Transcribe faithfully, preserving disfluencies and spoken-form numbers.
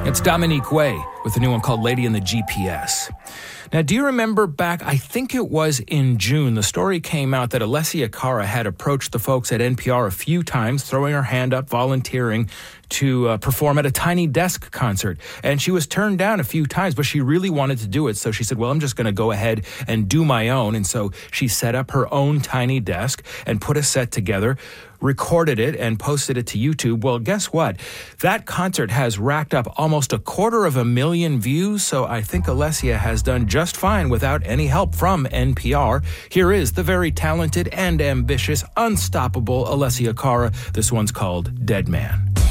It's Dominique Way with a new one called Lady in the G P S. Now, do you remember back, I think it was in June, the story came out that Alessia Cara had approached the folks at N P R a few times, throwing her hand up, volunteering to uh, perform at a Tiny Desk concert. And she was turned down a few times, but she really wanted to do it. So she said, well, I'm just going to go ahead and do my own. And so she set up her own Tiny Desk and put a set together, recorded it, and posted it to YouTube. Well, guess what? That concert has racked up almost a quarter of a million views, so I think Alessia has done just fine without any help from N P R. Here is the very talented and ambitious, unstoppable Alessia Cara. This one's called Dead Man.